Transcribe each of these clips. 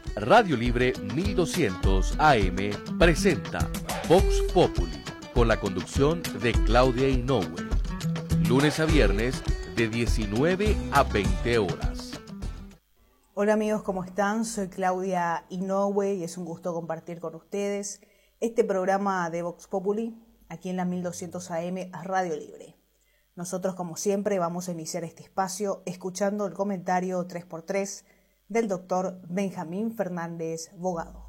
Radio Libre 1200 AM presenta Vox Populi, con la conducción de Claudia Inoue. Lunes a viernes de 19 a 20 horas. Hola amigos, ¿cómo están? Soy Claudia Inoue y es un gusto compartir con ustedes este programa de Vox Populi aquí en la 1200 AM Radio Libre. Nosotros, como siempre, vamos a iniciar este espacio escuchando el comentario 3x3 del doctor Benjamín Fernández Bogado.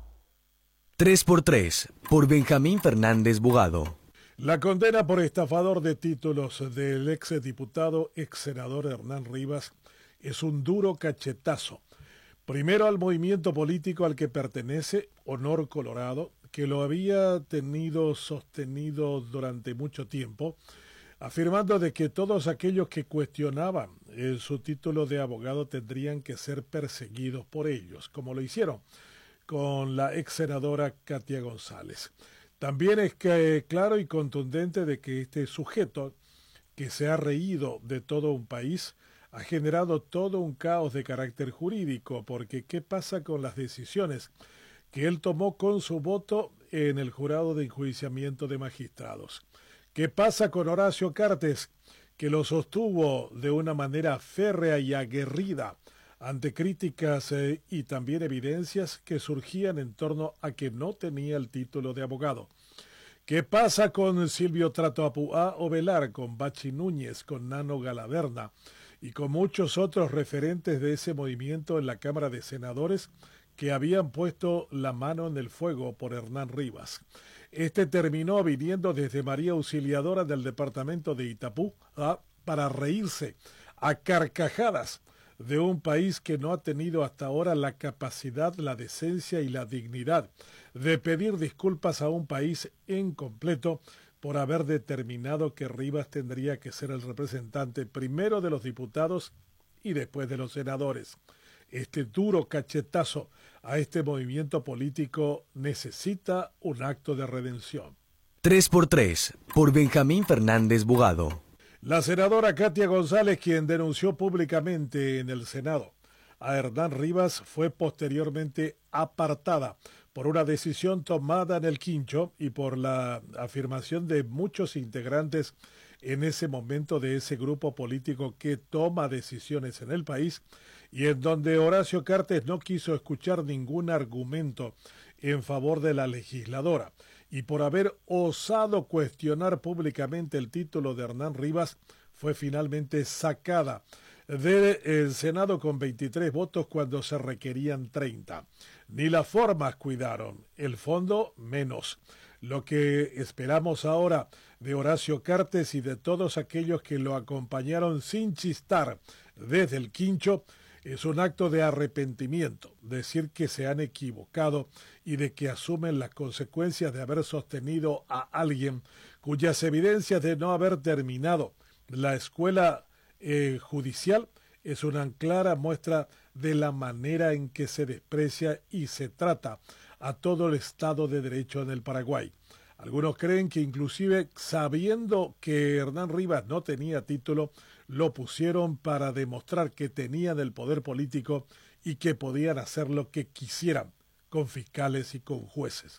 3x3 por Benjamín Fernández Bogado. La condena por estafador de títulos del exdiputado, exsenador Hernán Rivas es un duro cachetazo. Primero al movimiento político al que pertenece, Honor Colorado, que lo había tenido sostenido durante mucho tiempo, afirmando de que todos aquellos que cuestionaban su título de abogado tendrían que ser perseguidos por ellos, como lo hicieron con la ex senadora Katia González. También es claro y contundente de que este sujeto, que se ha reído de todo un país, ha generado todo un caos de carácter jurídico, porque ¿qué pasa con las decisiones que él tomó con su voto en el jurado de enjuiciamiento de magistrados? ¿Qué pasa con Horacio Cartes, que lo sostuvo de una manera férrea y aguerrida ante críticas y también evidencias que surgían en torno a que no tenía el título de abogado? ¿Qué pasa con Silvio Tratoapuá Ovelar, con Bachi Núñez, con Nano Galaverna y con muchos otros referentes de ese movimiento en la Cámara de Senadores que habían puesto la mano en el fuego por Hernán Rivas? Este terminó viniendo desde María Auxiliadora del departamento de Itapú para reírse a carcajadas de un país que no ha tenido hasta ahora la capacidad, la decencia y la dignidad de pedir disculpas a un país en completo por haber determinado que Rivas tendría que ser el representante primero de los diputados y después de los senadores. Este duro cachetazo a este movimiento político necesita un acto de redención. 3x3 por Benjamín Fernández Bogado. La senadora Katia González, quien denunció públicamente en el Senado a Hernán Rivas, fue posteriormente apartada por una decisión tomada en el Quincho y por la afirmación de muchos integrantes en ese momento de ese grupo político que toma decisiones en el país y en donde Horacio Cartes no quiso escuchar ningún argumento en favor de la legisladora. Y por haber osado cuestionar públicamente el título de Hernán Rivas, fue finalmente sacada del Senado con 23 votos cuando se requerían 30. Ni las formas cuidaron, el fondo menos. Lo que esperamos ahora de Horacio Cartes y de todos aquellos que lo acompañaron sin chistar desde el Quincho es un acto de arrepentimiento, decir que se han equivocado y de que asumen las consecuencias de haber sostenido a alguien cuyas evidencias de no haber terminado la escuela judicial es una clara muestra de la manera en que se desprecia y se trata a todo el Estado de Derecho en el Paraguay. Algunos creen que inclusive sabiendo que Hernán Rivas no tenía título, lo pusieron para demostrar que tenían el poder político y que podían hacer lo que quisieran con fiscales y con jueces.